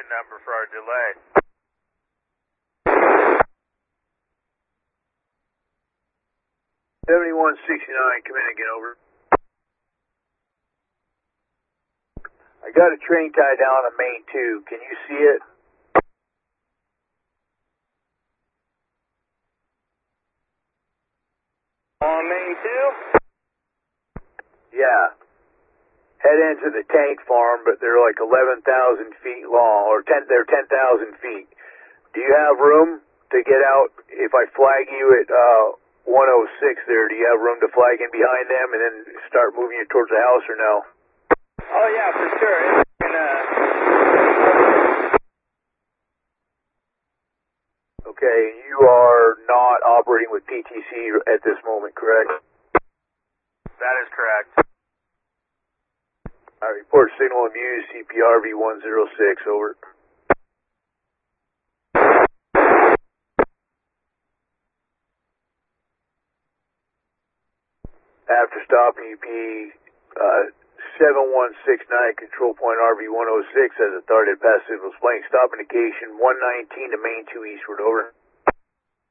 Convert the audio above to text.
indication number for our delay. Come in again, over. I got a train tied down on main 2. Can you see it? On main 2? Yeah. Head into the tank farm, but they're like 11,000 feet long, or they're 10,000 feet. Do you have room to get out if I flag you at 106 there? Do you have room to flag in behind them and then start moving you towards the house, or no? Oh yeah, for sure. Okay, you are not operating with PTC at this moment, correct? That is correct. I report signal abuse, CPRV 106, over. After stopping UP 7169, control point RV 106 has authority to pass signals blank. Stop indication 119 to main 2 eastward, over.